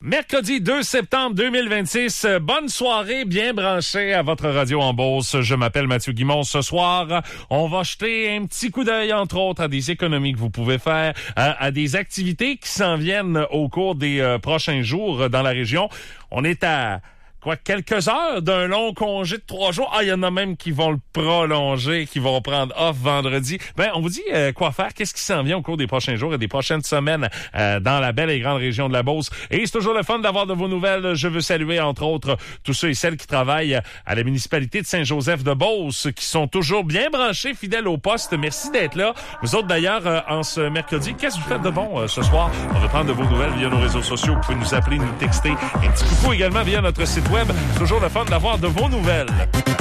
Mercredi 2 septembre 2026, bonne soirée, bien branchée à votre radio en Beauce. Je m'appelle Mathieu Guimond. Ce soir, on va jeter un petit coup d'œil, entre autres, à des économies que vous pouvez faire, à des activités qui s'en viennent au cours des prochains jours dans la région. On est à quelques heures d'un long congé de 3 jours. Ah, il y en a même qui vont le prolonger, qui vont prendre off vendredi. On vous dit quoi faire, qu'est-ce qui s'en vient au cours des prochains jours et des prochaines semaines dans la belle et grande région de la Beauce. Et c'est toujours le fun d'avoir de vos nouvelles. Je veux saluer, entre autres, tous ceux et celles qui travaillent à la municipalité de Saint-Joseph-de-Beauce, qui sont toujours bien branchés, fidèles au poste. Merci d'être là. Vous autres, d'ailleurs, en ce mercredi, qu'est-ce que vous faites de bon ce soir? On va prendre de vos nouvelles via nos réseaux sociaux. Vous pouvez nous appeler, nous texter. Un petit coucou également via notre site web. C'est toujours le fun d'avoir de vos nouvelles.